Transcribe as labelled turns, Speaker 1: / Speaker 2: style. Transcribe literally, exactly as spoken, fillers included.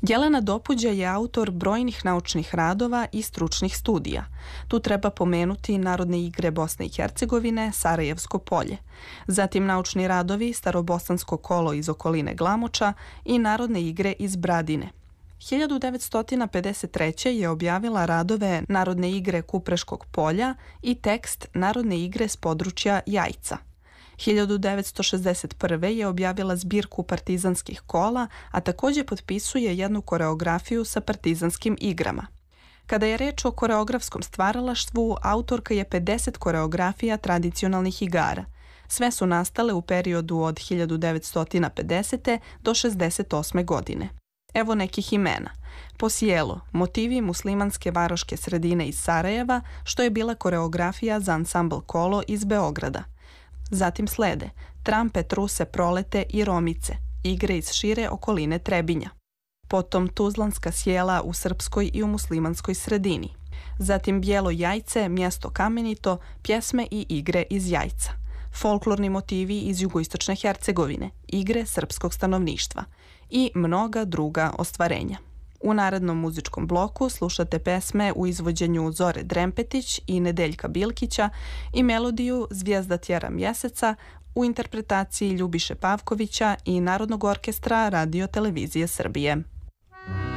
Speaker 1: Jelena Dopuđa je autor brojnih naučnih radova i stručnih studija. Tu treba pomenuti Narodne igre Bosne i Hercegovine, Sarajevsko polje, zatim naučni radovi Starobosansko kolo iz okoline Glamoča i Narodne igre iz Bradine. hiljadu devetsto pedeset treće. je objavila radove Narodne igre Kupreškog polja i tekst Narodne igre s područja Jajca. hiljadu devetsto šezdeset prve. je objavila zbirku partizanskih kola, a također potpisuje jednu koreografiju sa partizanskim igrama. Kada je reč o koreografskom stvaralaštvu, autorka je pedeset koreografija tradicionalnih igara. Sve su nastale u periodu od hiljadu devetsto pedesete. do šezdeset osme. godine. Evo nekih imena. Posijelo, motivi muslimanske varoške sredine iz Sarajeva, što je bila koreografija za ansambl Kolo iz Beograda. Zatim slede Trampe, truse, prolete i romice, igre iz šire okoline Trebinja. Potom Tuzlanska sjela u srpskoj i u muslimanskoj sredini. Zatim Bijelo jajce, mjesto Kamenito, pjesme i igre iz Jajca. Folklorni motivi iz jugoistočne Hercegovine, igre srpskog stanovništva i mnoga druga ostvarenja. U narednom muzičkom bloku slušate pesme u izvođenju Zore Drempetić i Nedeljka Bilkića i melodiju Zvijezda tjera mjeseca u interpretaciji Ljubiše Pavkovića i Narodnog orkestra Radio televizije Srbije.